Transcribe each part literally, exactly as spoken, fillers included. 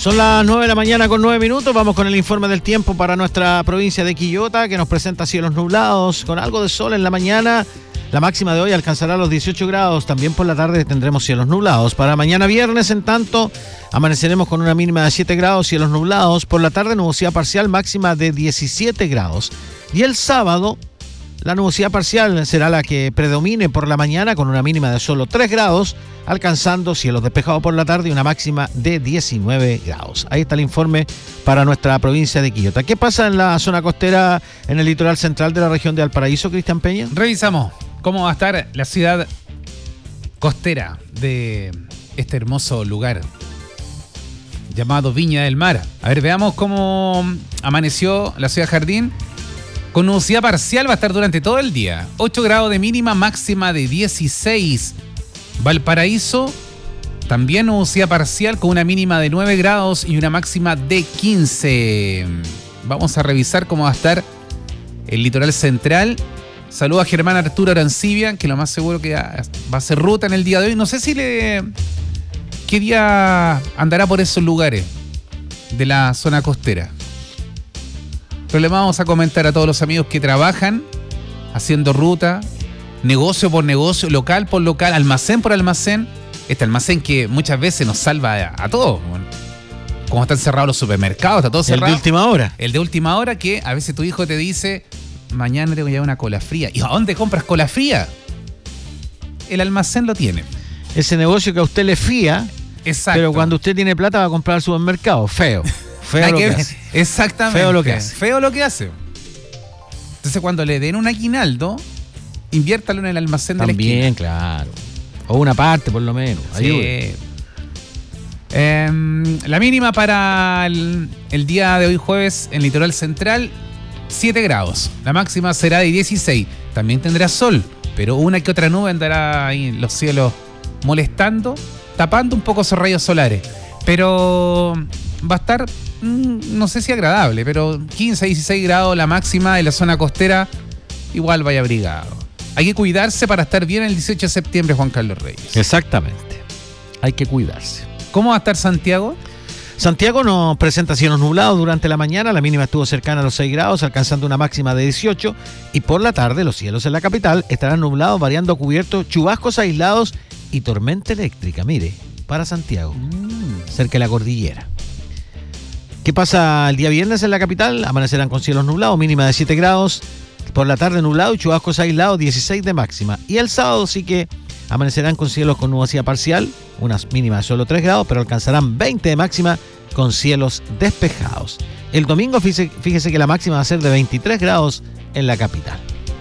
Son las nueve de la mañana con nueve minutos. Vamos con el informe del tiempo para nuestra provincia de Quillota, que nos presenta cielos nublados con algo de sol en la mañana. La máxima de hoy alcanzará los dieciocho grados. También por la tarde tendremos cielos nublados. Para mañana viernes, en tanto, amaneceremos con una mínima de siete grados, cielos nublados. Por la tarde, nubosidad parcial, máxima de diecisiete grados. Y el sábado, la nubosidad parcial será la que predomine por la mañana, con una mínima de solo tres grados, alcanzando cielos despejados por la tarde y una máxima de diecinueve grados. Ahí está el informe para nuestra provincia de Quillota. ¿Qué pasa en la zona costera, en el litoral central de la región de Valparaíso, Cristian Peña? Revisamos cómo va a estar la ciudad costera de este hermoso lugar llamado Viña del Mar. A ver, veamos cómo amaneció la ciudad Jardín. Con nubosidad parcial va a estar durante todo el día. ocho grados de mínima, máxima de dieciséis. Valparaíso, también nubosidad parcial con una mínima de nueve grados y una máxima de quince. Vamos a revisar cómo va a estar el litoral central. Saludo a Germán Arturo Arancibia, que lo más seguro que va a hacer ruta en el día de hoy. No sé si le... ¿Qué día andará por esos lugares de la zona costera? Pero le vamos a comentar a todos los amigos que trabajan haciendo ruta, negocio por negocio, local por local, almacén por almacén. Este almacén que muchas veces nos salva a, a todos. Bueno, como están cerrados los supermercados, está todo cerrado. El de última hora. El de última hora, que a veces tu hijo te dice, mañana te voy a llevar una cola fría. ¿Y a dónde compras cola fría? El almacén lo tiene. Ese negocio que a usted le fía, exacto, pero cuando usted tiene plata va a comprar al supermercado. Feo. Feo lo que hace. Exactamente. Feo lo que hace. Feo lo que hace. Entonces, cuando le den un aguinaldo, inviértalo en el almacén También, de la esquina. claro. O una parte, por lo menos. Sí. Eh, la mínima para el, el día de hoy jueves en Litoral Central, siete grados. La máxima será de dieciséis. También tendrá sol, pero una que otra nube andará ahí en los cielos molestando, tapando un poco esos rayos solares. Pero va a estar, no sé si agradable, pero quince a dieciséis grados la máxima de la zona costera, igual vaya abrigado. Hay que cuidarse para estar bien el dieciocho de septiembre, Juan Carlos Reyes. Exactamente. Hay que cuidarse. ¿Cómo va a estar Santiago? Santiago nos presenta cielos nublados durante la mañana. La mínima estuvo cercana a los seis grados, alcanzando una máxima de dieciocho. Y por la tarde, los cielos en la capital estarán nublados, variando a cubierto, chubascos aislados y tormenta eléctrica. Mire, para Santiago, mm. cerca de la cordillera. ¿Qué pasa el día viernes en la capital? Amanecerán con cielos nublados, mínima de siete grados. Por la tarde nublado y chubascos aislados, dieciséis de máxima. Y el sábado sí que amanecerán con cielos con nubosidad parcial, unas mínimas de solo tres grados, pero alcanzarán veinte de máxima con cielos despejados. El domingo fíjese, fíjese que la máxima va a ser de veintitrés grados en la capital.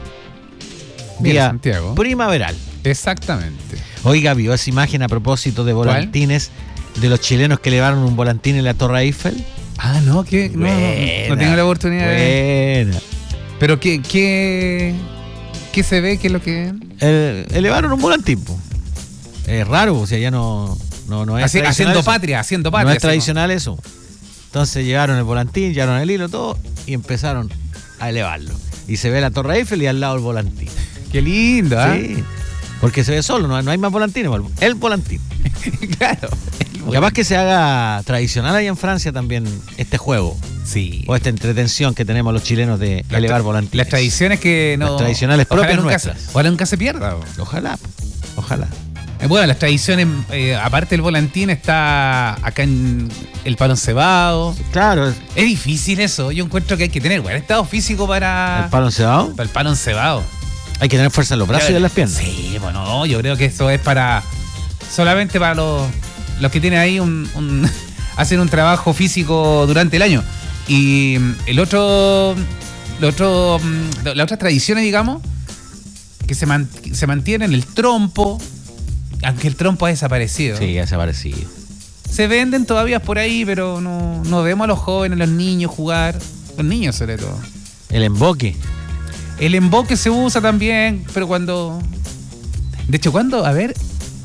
Día Santiago primaveral. Exactamente. Oiga, vio esa imagen a propósito de volantines. ¿Cuál? De los chilenos que elevaron un volantín en la Torre Eiffel. Ah, no, que no, buena, no tengo la oportunidad buena. de... Pero ¿qué, qué, qué se ve? ¿Qué es lo que...? Eh, elevaron un volantín. Es raro, o sea, ya no, no, no es Haci, Haciendo eso. patria, haciendo patria. No es tradicional no. eso. Entonces llevaron el volantín, llevaron el hilo, todo, y empezaron a elevarlo. Y se ve la Torre Eiffel y al lado el volantín. Qué lindo, ¿ah? ¿eh? Sí, porque se ve solo, no, no hay más volantines, el volantín. Claro. Capaz que se haga tradicional allá en Francia también este juego. Sí. O esta entretención que tenemos los chilenos de las elevar volantines. Las tradiciones que no... Las tradicionales propias ojalá nuestras. Nunca, ojalá nunca se pierda. Ojalá, ojalá. Eh, bueno, las tradiciones, eh, aparte del volantín, está acá en el palo encebado. Claro. Es difícil eso. Yo encuentro que hay que tener buen estado físico para... ¿El palo encebado? Para el palo encebado. Hay que tener fuerza en los brazos y en las piernas. Sí, bueno, yo creo que eso es para... Solamente para los... Los que tienen ahí un, un hacen un trabajo físico durante el año. Y el otro, el otro las otras tradiciones, digamos, que se, man, se mantienen, el trompo, aunque el trompo ha desaparecido. Sí, ha desaparecido. Se venden todavía por ahí, pero no, no vemos a los jóvenes, a los niños jugar. Los niños sobre todo. El emboque. El emboque se usa también, pero cuando... De hecho, cuando, a ver...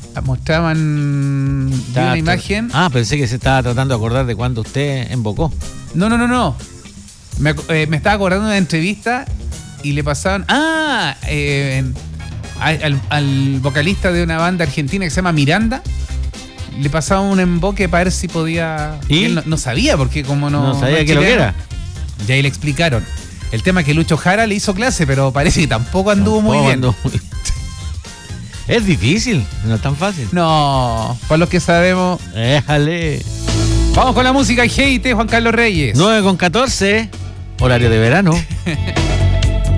mostraban una imagen. Ah, pensé que se estaba tratando de acordar de cuando usted embocó. No, no, no, no. Me, eh, me estaba acordando de una entrevista y le pasaban. Ah, eh, al, al vocalista de una banda argentina que se llama Miranda. le pasaba un emboque para ver si podía... ¿Y? Él no, no sabía, porque como no... No sabía es qué lo que chileno, era. Y ahí le explicaron. El tema es que Lucho Jara le hizo clase, pero parece que tampoco anduvo Tampoco muy bien. anduvo muy- Es difícil, no es tan fácil. No, para los que sabemos. Déjale. Vamos con la música G I T, Juan Carlos Reyes. nueve con catorce, horario de verano.